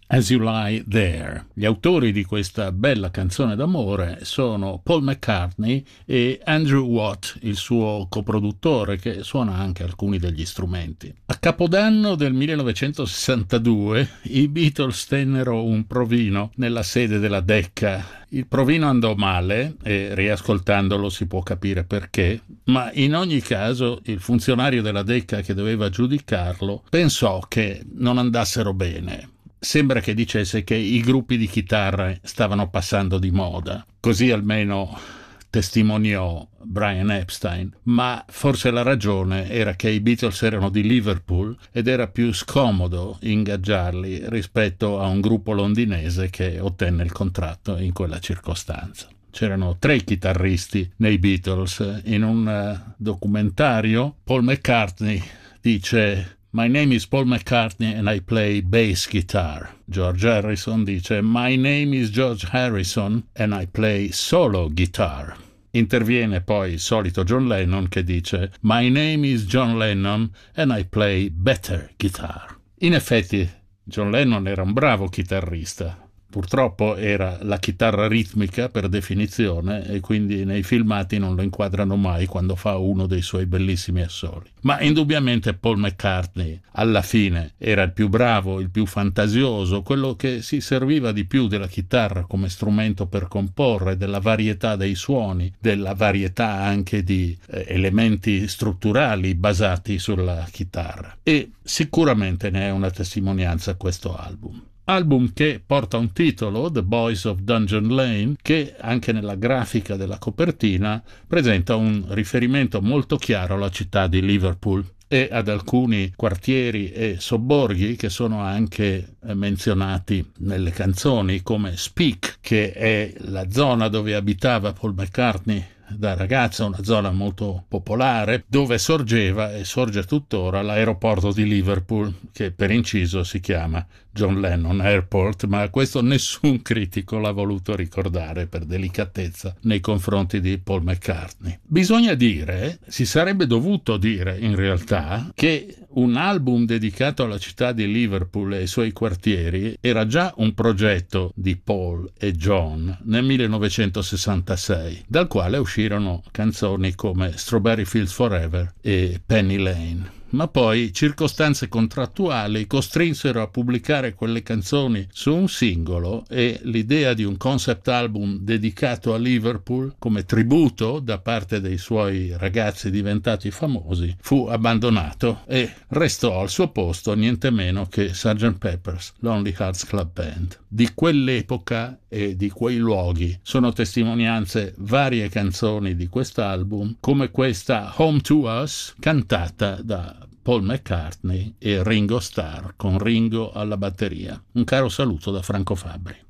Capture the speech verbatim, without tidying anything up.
As You Lie There. Gli autori di questa bella canzone d'amore sono Paul McCartney e Andrew Watt, il suo coproduttore, che suona anche alcuni degli strumenti. A Capodanno del millenovecentosessantadue i Beatles tennero un provino nella sede della Decca. Il provino andò male e riascoltandolo si può capire perché, ma in ogni caso il funzionario della Decca che doveva giudicarlo pensò che non andassero bene. Sembra che dicesse che i gruppi di chitarre stavano passando di moda, così almeno testimoniò Brian Epstein, ma forse la ragione era che i Beatles erano di Liverpool ed era più scomodo ingaggiarli rispetto a un gruppo londinese che ottenne il contratto in quella circostanza. C'erano tre chitarristi nei Beatles. In un documentario Paul McCartney dice: My name is Paul McCartney and I play bass guitar. George Harrison dice: My name is George Harrison and I play solo guitar. Interviene poi il solito John Lennon che dice: My name is John Lennon and I play better guitar. In effetti John Lennon era un bravo chitarrista. Purtroppo era la chitarra ritmica per definizione e quindi nei filmati non lo inquadrano mai quando fa uno dei suoi bellissimi assoli. Ma indubbiamente Paul McCartney alla fine era il più bravo, il più fantasioso, quello che si serviva di più della chitarra come strumento per comporre, della varietà dei suoni, della varietà anche di eh, elementi strutturali basati sulla chitarra. E sicuramente ne è una testimonianza questo album. Album che porta un titolo, The Boys of Dungeon Lane, che anche nella grafica della copertina presenta un riferimento molto chiaro alla città di Liverpool e ad alcuni quartieri e sobborghi che sono anche menzionati nelle canzoni, come Speke, che è la zona dove abitava Paul McCartney da ragazza, una zona molto popolare, dove sorgeva e sorge tuttora l'aeroporto di Liverpool, che per inciso si chiama John Lennon Airport, ma questo nessun critico l'ha voluto ricordare per delicatezza nei confronti di Paul McCartney. Bisogna dire, si sarebbe dovuto dire in realtà, che un album dedicato alla città di Liverpool e ai suoi quartieri era già un progetto di Paul e John nel millenovecentosessantasei, dal quale uscirono canzoni come Strawberry Fields Forever e Penny Lane. Ma poi circostanze contrattuali costrinsero a pubblicare quelle canzoni su un singolo e l'idea di un concept album dedicato a Liverpool come tributo da parte dei suoi ragazzi diventati famosi fu abbandonato e restò al suo posto niente meno che sergeant Pepper's Lonely Hearts Club Band. Di quell'epoca e di quei luoghi sono testimonianze varie canzoni di quest'album, come questa Home to Us, cantata da Paul McCartney e Ringo Starr con Ringo alla batteria. Un caro saluto da Franco Fabbri.